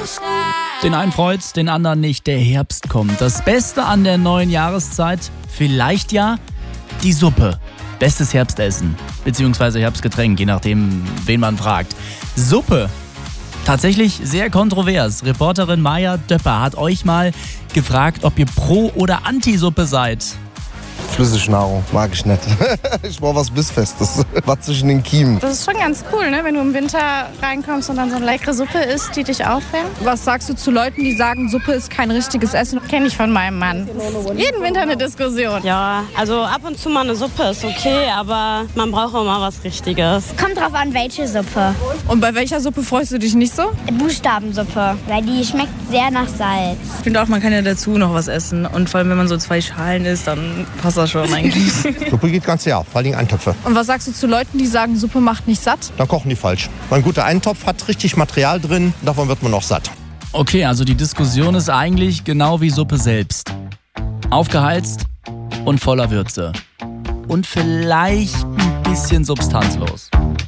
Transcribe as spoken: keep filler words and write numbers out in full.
Den einen freut's, den anderen nicht. Der Herbst kommt. Das Beste an der neuen Jahreszeit, vielleicht ja, die Suppe. Bestes Herbstessen, beziehungsweise Herbstgetränk, je nachdem, wen man fragt. Suppe. Tatsächlich sehr kontrovers. Reporterin Maja Döpper hat euch mal gefragt, ob ihr Pro- oder Anti-Suppe seid. Flüssignahrung mag ich nicht. Ich brauche was Bissfestes, was zwischen den Kiemen. Das ist schon ganz cool, ne? Wenn du im Winter reinkommst und dann so eine leckere Suppe isst, die dich aufwärmt. Was sagst du zu Leuten, die sagen, Suppe ist kein richtiges Essen? Kenne ich von meinem Mann. Jeden Winter eine Diskussion. Ja, also ab und zu mal eine Suppe ist okay, aber man braucht auch mal was Richtiges. Kommt drauf an, welche Suppe. Und bei welcher Suppe freust du dich nicht so? Buchstabensuppe, weil die schmeckt sehr nach Salz. Ich finde auch, man kann ja dazu noch was essen. Und vor allem, wenn man so zwei Schalen isst, dann passt das schon eigentlich. Suppe geht ganz ja, vor allem Eintöpfe. Und was sagst du zu Leuten, die sagen, Suppe macht nicht satt? Dann kochen die falsch. Ein guter Eintopf hat richtig Material drin, davon wird man noch satt. Okay, also die Diskussion ist eigentlich genau wie Suppe selbst. Aufgeheizt und voller Würze. Und vielleicht ein bisschen substanzlos.